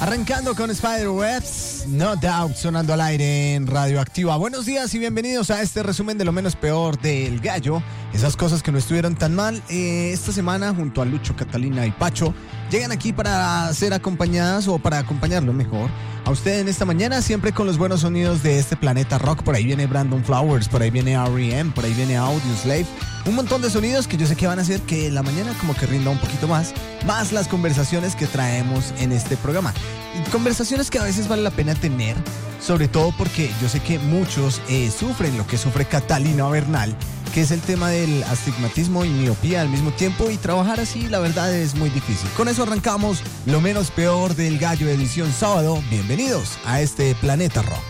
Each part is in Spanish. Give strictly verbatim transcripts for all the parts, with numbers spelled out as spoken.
Arrancando con Spiderwebs, No Doubt, sonando al aire en Radioactiva. Buenos días y bienvenidos a este resumen de lo menos peor del Gallo. Esas cosas que no estuvieron tan mal. Eh, esta semana, junto a Lucho, Catalina y Pacho, llegan aquí para ser acompañadas o para acompañarlo mejor a usted en esta mañana, siempre con los buenos sonidos de este planeta rock. Por ahí viene Brandon Flowers, por ahí viene R E M, por ahí viene Audioslave. Un montón de sonidos que yo sé que van a hacer que la mañana como que rinda un poquito más, más las conversaciones que traemos en este programa. Y conversaciones que a veces vale la pena tener, sobre todo porque yo sé que muchos eh, sufren lo que sufre Catalina Bernal, que es el tema del astigmatismo y miopía al mismo tiempo, y trabajar así la verdad es muy difícil. Con eso arrancamos lo menos peor del Gallo edición sábado. Bienvenidos a este Planeta Rock.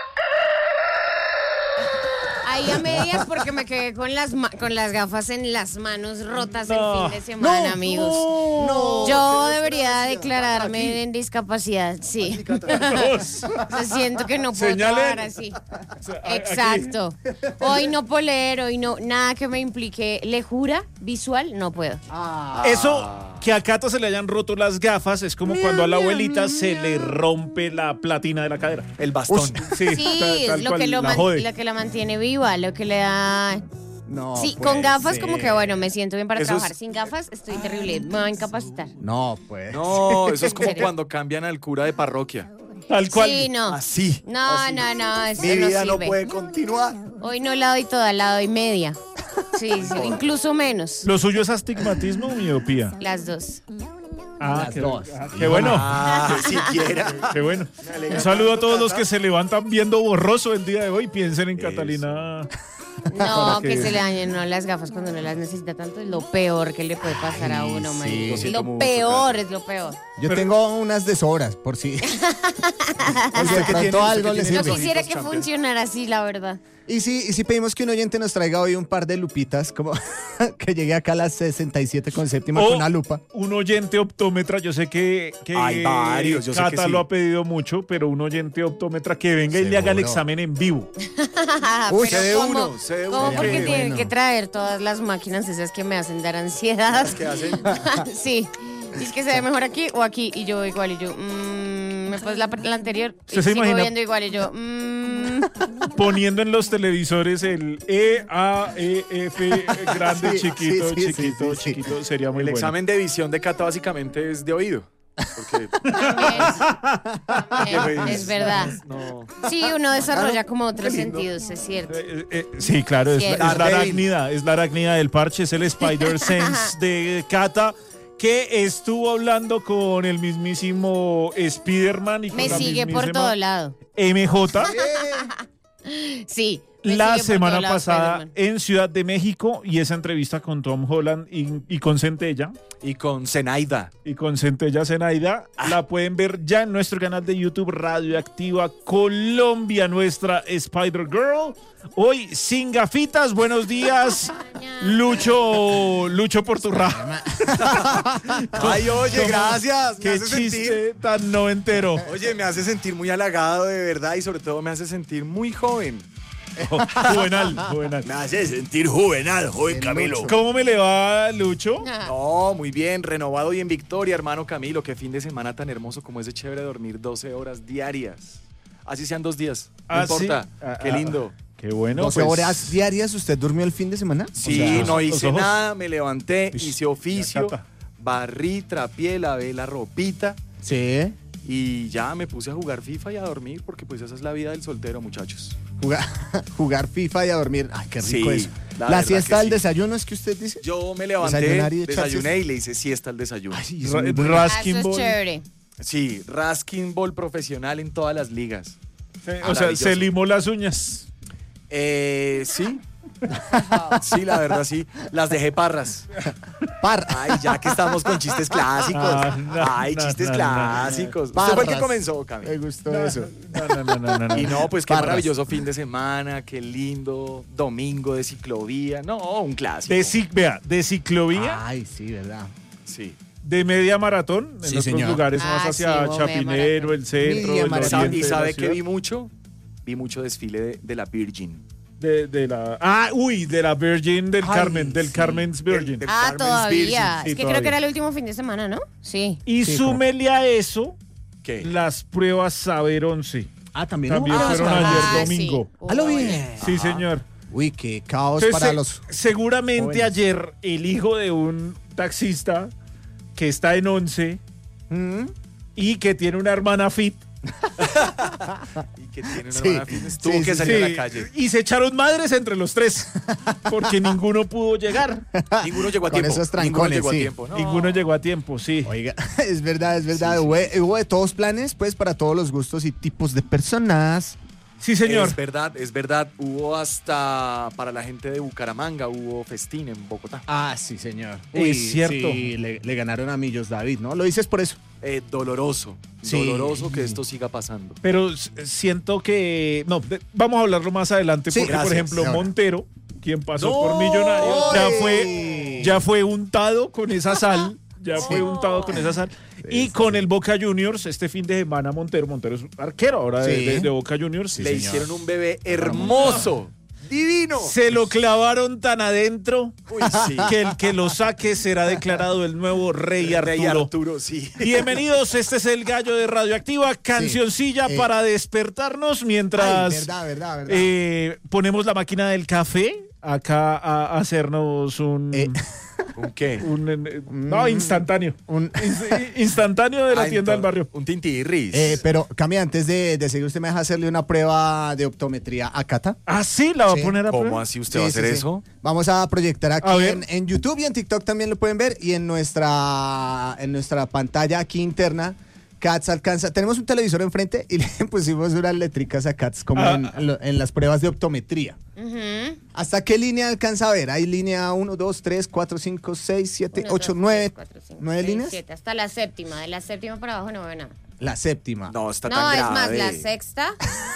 Ahí a medias porque me quedé con las ma- con las gafas en las manos rotas no, el fin de semana, no, amigos. No, Yo debería declararme en discapacidad, sí. Siento que no puedo trabajar así. Exacto. Hoy no poder, hoy no, nada que me implique lejura visual, no puedo. Ah. Eso, que a Cata se le hayan roto las gafas, es como cuando a la abuelita se le rompe la platina de la cadera. El bastón. Uy, sí, sí tal, tal lo, cual, que lo, la man- jode. lo que la mantiene viva, lo que le da... No, sí, pues, con gafas sí. como que bueno, me siento bien para Eso trabajar. es... Sin gafas estoy terrible, me va a incapacitar. No, pues. No, eso es como ¿En serio? cuando cambian al cura de parroquia. Tal cual. Sí, no. Así. No, así. no, no, eso Mi no vida sirve. no puede continuar. Hoy no la doy toda, la doy media. Sí, sí, incluso menos. ¿Lo suyo es astigmatismo o miopía? Las dos. Ah, Las qué, dos. ah, qué bueno. Ah, siquiera. Qué bueno. Un saludo a todos los que se levantan viendo borroso el día de hoy. Piensen en Catalina. No, que- que se le dañen no, las gafas cuando no las necesita tanto. Es lo peor que le puede pasar a uno, man. sí. Lo Es siento lo mucho, peor, es lo peor. Yo Pero- tengo unas de sobras, por si. Por si de ¿Usted qué pronto tiene? algo ¿Usted le qué tiene? No sirve. quisiera ojitos, que champion. funcionara así, la verdad. Y si, y si pedimos que un oyente nos traiga hoy un par de lupitas, como que llegue acá a las sesenta y siete con séptima O con una lupa. un oyente optómetra, yo sé que, que Hay varios, yo sé Cata que sí. lo ha pedido mucho, pero un oyente optómetra que venga y le haga el Seguro. examen en vivo. Uy, Pero sé de ¿cómo? uno, sé de ¿Cómo? uno. Porque Qué tienen bueno. que traer todas las máquinas esas que me hacen dar ansiedad. ¿Qué hacen? Sí. Y es que se ve mejor aquí o aquí. Y yo igual, y yo, mmm, me pones la, la anterior. Y ¿Usted se sigo imagina? viendo igual, y yo, mmm. Poniendo en los televisores el E, A, E, F, grande, Sí, chiquito, sí, sí, chiquito, sí, sí. chiquito, sería muy El bueno. examen de visión de Cata básicamente es de oído. Porque También, es verdad. no. Sí, uno desarrolla como otros sentidos, es cierto. Eh, eh, sí, claro, es, la- Cierto. es la Daredevil. arácnida, es la arácnida del parche, es el Spider Sense de Cata, que estuvo hablando con el mismísimo Spider-Man y con Me la sigue por mismísima todo lado. M J Sí. me la sigue por semana todo lado, pasada Spider-Man. en Ciudad de México, y esa entrevista con Tom Holland y, y con Centella. Y con Zenaida. Y con Centella Zenaida, la pueden ver ya en nuestro canal de YouTube Radioactiva Colombia, nuestra Spider Girl. Hoy sin gafitas, buenos días, Lucho, Lucho Porturra. Ay, oye, ¿Cómo? gracias. Me Qué hace chiste sentir. tan noventero. Oye, me hace sentir muy halagado de verdad y sobre todo me hace sentir muy joven. Juvenal, juvenal. Me hace sentir juvenal, joven Camilo. ¿Cómo me le va, Lucho? No, muy bien, renovado y en victoria, hermano Camilo. Qué fin de semana tan hermoso como es de chévere dormir doce horas diarias. Así sean dos días, no Ah, importa. ¿sí? Ah, Qué ah, lindo. Qué bueno. ¿doce pues. horas diarias usted durmió el fin de semana? Sí, O sea, no los hice ojos. nada, me levanté, Ish, hice oficio, ya, Cata. barrí, trapié, lavé la ropita Sí. y ya me puse a jugar FIFA y a dormir porque pues esa es la vida del soltero, muchachos. Jugar, jugar FIFA y a dormir. Ay, qué rico Sí, eso. la La, verdad siesta que del sí. desayuno es que usted dice. Yo me levanté, Desayunar y echarse- desayuné y le hice siesta al desayuno. Ay, es Ra- muy bueno. Ah, Raskin eso es Ball. chévere. Sí, Raskin Ball profesional en todas las ligas. Eh, O sea, se Maravilloso. limó las uñas. Eh, sí. Sí, la verdad sí. Las dejé parras. Par. Ay, ya que estamos con chistes clásicos. Ah, no, Ay, no, chistes no, no, clásicos. Usted Parras. fue el que comenzó, Me Camilo. gustó eso. No, no, no, no, no, no. Y no, pues qué Parras. maravilloso fin de semana, qué lindo domingo de ciclovía. No, un clásico. De, cic- vea, de ciclovía, Ay, sí, verdad. Sí. de media maratón, en Sí, otros señor. lugares Ah, más hacia sí, hubo media Chapinero, maratón. el centro, Media el maratón. oriente ¿Y de la sabe qué ciudad. vi mucho? Vi mucho desfile de, de la Virgin. De, de la, ah, uy, de la Virgin del Ay, Carmen, del sí. Carmen's Virgin. Del- del Ah, Carmen's todavía. Virgin. Es Sí, que todavía. creo que era el último fin de semana, ¿no? Sí. Y Sí, súmele a eso ¿Qué? las pruebas Saber once. Ah, también. También hubo. fueron Ah, ayer sí. domingo. A lo Uy. bien. Sí, señor. Uy, qué caos Entonces, para se- los... seguramente jóvenes. ayer el hijo de un taxista que está en once ¿Mm? y que tiene una hermana fit. Y que tiene una Sí, hermana fitness, tuvo sí, que sí, salir Sí, a la calle. y se echaron madres entre los tres porque ninguno pudo llegar. Ninguno llegó a Con tiempo. esos Ninguno trancones, llegó a sí. tiempo, ¿no? Ninguno llegó a tiempo, sí. Oiga, es verdad, es verdad. Hubo, hubo de todos planes, pues, para todos los gustos y tipos de personas. Sí, señor. Es verdad, es verdad. Hubo hasta para la gente de Bucaramanga, hubo festín en Bogotá. Ah, sí, señor. Es cierto. Sí, le, le ganaron a Millos David, ¿no? Lo dices por eso. Eh, doloroso, Sí. doloroso que esto siga pasando. Pero s- siento que... No, de- vamos a hablarlo más adelante Sí, porque, por gracias, ejemplo, señora. Montero, quien pasó No. por Millonarios, ya ¡Ay! fue, ya fue untado con esa sal. Ya fue untado con esa sal. Y con el Boca Juniors, este fin de semana, Montero, Montero es arquero ahora de, Sí. de- de Boca Juniors. Sí, Le señor. hicieron un bebé hermoso, divino. Se lo clavaron tan adentro Uy, sí. que el que lo saque será declarado el nuevo Rey Arturo. Rey Arturo, sí. Bienvenidos, este es el Gallo de Radioactiva, cancioncilla eh. para despertarnos Ay, mientras verdad, verdad, verdad. eh, ponemos la máquina del café acá a hacernos un... Eh. ¿Un qué? un, eh, no, instantáneo. Un- Inst- instantáneo de la Ah, tienda del entonces, barrio. Un tintirris. Eh, pero, Cami, antes de, de seguir, ¿usted me deja hacerle una prueba de optometría a Cata? Ah, sí, la va Sí. a poner a ¿Cómo prueba. así usted Sí, va a sí, hacer sí. eso? Vamos a proyectar aquí A ver. en, en YouTube y en TikTok también lo pueden ver. Y en nuestra, en nuestra pantalla aquí interna, Cats alcanza. Tenemos un televisor enfrente y le pusimos unas letricas a Cats como Ah. en, en lo- en las pruebas de optometría. Ujú. ¿Hasta qué línea alcanza a ver? Hay línea uno, dos, tres, cuatro, cinco, seis, siete, Uno, ocho, dos, nueve. tres, cuatro, cinco, ¿Nueve seis, líneas? siete, hasta la séptima. De la séptima para abajo no veo nada. La séptima. No, está No, tan es grave. más, la sexta.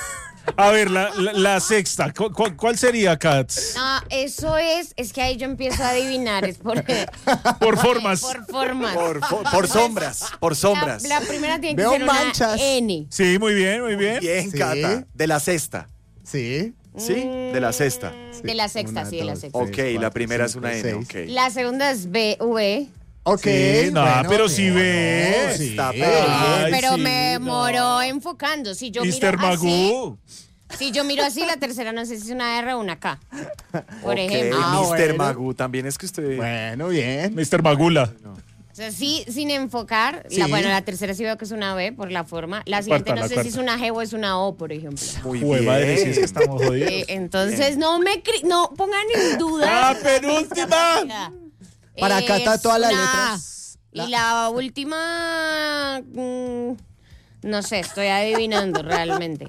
A ver, la, la- la sexta. ¿Cu- cu- ¿Cuál sería, Cats? No, eso es, es que ahí yo empiezo a adivinar, es por, Por formas. por formas. Por, por- por sombras, por sombras. La, la primera tiene que Veo ser manchas. una N. Sí, muy bien, muy bien. Bien, Sí. Cata. De la sexta. Sí. ¿Sí? De la sexta. De la sexta, Una, sí, de la dos, sexta. tres, Ok, cuatro, la primera es cinco, una N, seis. ok. La segunda es B, V. Ok. Sí, no, bueno, pero si bien, ve. sí. Está Ay, Eh, pero sí, me no. demoró enfocando. Si yo mister miro así, Magoo. si yo miro así, la tercera no sé si es una R o una K. Por Ok, ejemplo. Ah, mister bueno. Magoo, también es que usted... Bueno, bien. mister Magula. O sea, sí, sin enfocar. Sí. La, bueno, la tercera sí veo que es una B por la forma. La siguiente cuarta, no la sé cuarta. si es una G o es una O, por ejemplo. Muy Jue bien. madre, sí, es que estamos jodidos. Eh, entonces, no me cri- no pongan en duda. ¡Ah, penúltima! Para Es Cata todas las una A. letras. Y la última. mm, no sé, estoy adivinando realmente.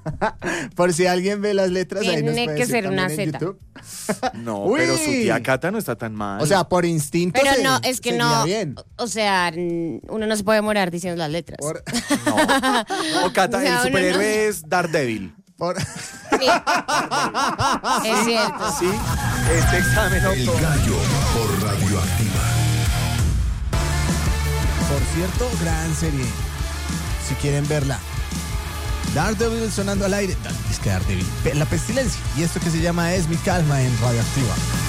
Por si alguien ve las letras, ahí nos Tiene puede que decir ser una también en Z. YouTube. No, Uy. pero su tía Cata no está tan mal. O sea, por instinto. Pero se- no, es que sería no. bien. O sea, mm, uno no se puede demorar diciendo las letras. Por, No, no Cata, O sea, el uno superhéroe no- es Daredevil. por- Sí. Es cierto. ¿Sí? Este examen El auto- Gallo por Radioactiva. por cierto, gran serie. Si quieren verla. Daredevil sonando al aire. Es que Daredevil. La pestilencia. Y esto que se llama Es mi calma en Radioactiva.